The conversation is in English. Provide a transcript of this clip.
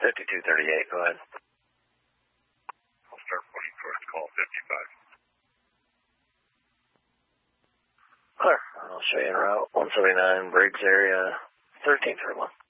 5238, go ahead. I'll start pushing towards call 55. Clear. I'll show you en route. 179 Briggs area, 1331.